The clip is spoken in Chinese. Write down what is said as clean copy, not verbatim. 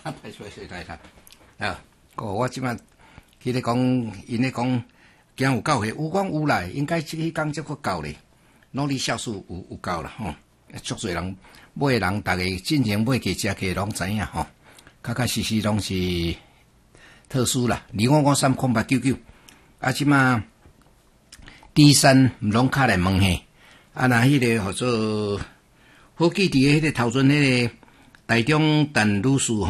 歹势来啦。啊，我即摆去咧讲，因咧讲，今有到岁，有讲有啦，应该迄工则佫到咧，努力酵素有到啦吼。足侪人买诶人，逐个进前买价食价拢知影吼，确确实实拢是特殊啦。25530899，啊，即摆第三毋拢敲来问嘿，啊，那迄个叫做好记伫迄个头前迄个台中陈女士。